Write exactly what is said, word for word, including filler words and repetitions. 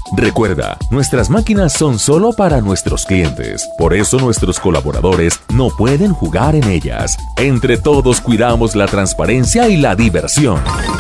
Recuerda, nuestras máquinas son solo para nuestros clientes. Por eso nuestros colaboradores no pueden jugar en ellas. Entre todos cuidamos la transparencia y la diversión.